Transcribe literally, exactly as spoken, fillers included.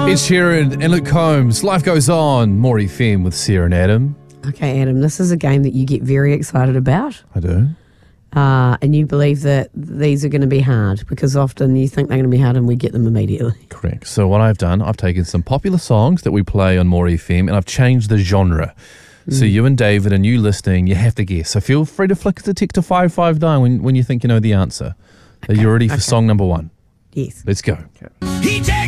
It's Sheeran and Luke Combs. Life goes on. More F M with Sarah and Adam. Okay, Adam, this is a game that you get very excited about. I do. Uh, and you believe that these are going to be hard because often you think they're going to be hard and we get them immediately. Correct. So what I've done, I've taken some popular songs that we play on More F M and I've changed the genre. Mm. So you and David and you listening, you have to guess. So feel free to flick the tick to five five nine when, when you think you know the answer. Okay. Are you ready for okay. song number one? Yes. Let's go. Okay. He takes